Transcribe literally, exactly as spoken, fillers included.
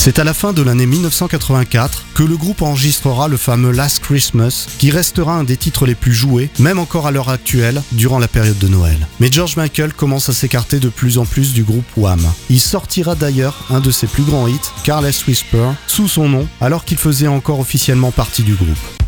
C'est à la fin de l'année mille neuf cent quatre-vingt-quatre que le groupe enregistrera le fameux Last Christmas, qui restera un des titres les plus joués, même encore à l'heure actuelle, durant la période de Noël. Mais George Michael commence à s'écarter de plus en plus du groupe Wham. Il sortira d'ailleurs un de ses plus grands hits, Careless Whisper, sous son nom, alors qu'il faisait encore officiellement partie du groupe.